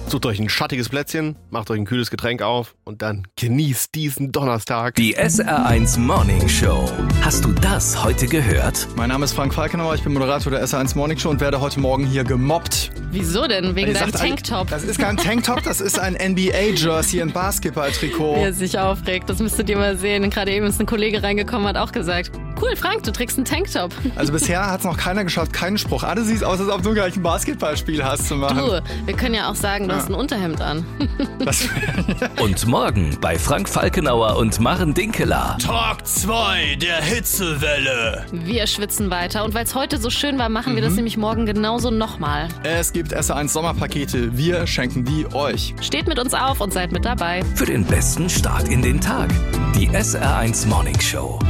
Sucht euch ein schattiges Plätzchen, macht euch ein kühles Getränk auf und dann genießt diesen Donnerstag. Die SR1 Morning Show. Hast du das heute gehört? Mein Name ist Frank Falkenauer, ich bin Moderator der SR1 Morning Show und werde heute Morgen hier gemobbt. Wieso denn? Wegen deinem Tanktop? Das ist kein Tanktop, das ist ein NBA-Jersey, ein Basketball-Trikot. Wie er sich aufregt, das müsstet ihr mal sehen. Gerade eben ist ein Kollege reingekommen, hat auch gesagt, cool Frank, du trägst einen Tanktop. Also bisher hat es noch keiner geschafft, keinen Spruch. Alle sieht aus, als ob du gleich ein Basketballspiel hast zu machen. Du, wir können ja auch sagen, du hast ein Unterhemd an. Und morgen bei Frank Falkenauer und Maren Dinkeler. Tag 2 der Hitzewelle. Wir schwitzen weiter und weil es heute so schön war, machen wir das nämlich morgen genauso nochmal. Es gibt SR1 Sommerpakete, wir schenken die euch. Steht mit uns auf und seid mit dabei. Für den besten Start in den Tag. Die SR1 Morning Show.